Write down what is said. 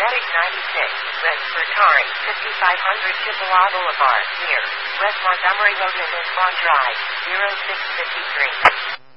Medic 96, West Bertari, 5500 Chippewa Boulevard, near West Montgomery Road and Island Drive, 0653.